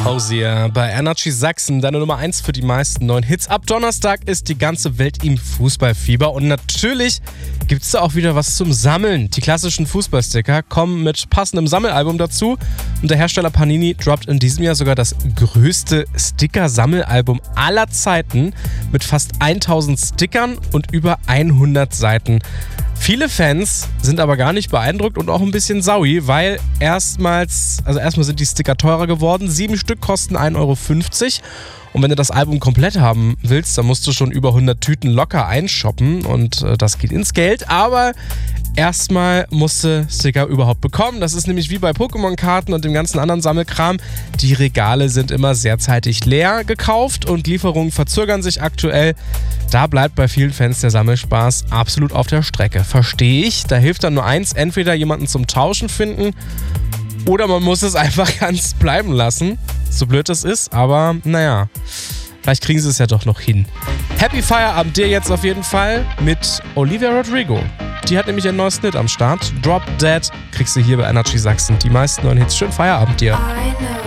Hausier bei Energy Sachsen, deine Nummer 1 für die meisten neuen Hits. Ab Donnerstag ist die ganze Welt im Fußballfieber und natürlich gibt es da auch wieder was zum Sammeln. Die klassischen Fußballsticker kommen mit passendem Sammelalbum dazu und der Hersteller Panini droppt in diesem Jahr sogar das größte Sticker-Sammelalbum aller Zeiten mit fast 1000 Stickern und über 100 Seiten. Viele Fans sind aber gar nicht beeindruckt und auch ein bisschen saui, weil erstmal sind die Sticker teurer geworden. 7 Stück kosten 1,50 € und wenn du das Album komplett haben willst, dann musst du schon über 100 Tüten locker einshoppen und das geht ins Geld. Aber erstmal musst du Sticker überhaupt bekommen. Das ist nämlich wie bei Pokémon-Karten und dem ganzen anderen Sammelkram. Die Regale sind immer sehr zeitig leer gekauft und Lieferungen verzögern sich aktuell. Da bleibt bei vielen Fans der Sammelspaß absolut auf der Strecke. Verstehe ich. Da hilft dann nur eins, entweder jemanden zum Tauschen finden oder man muss es einfach ganz bleiben lassen. So blöd es ist, aber naja, vielleicht kriegen sie es ja doch noch hin. Happy Feierabend dir jetzt auf jeden Fall mit Olivia Rodrigo. Die hat nämlich ein neues Hit am Start. Drop Dead kriegst du hier bei Energy Sachsen. Die meisten neuen Hits. Schönen Feierabend dir.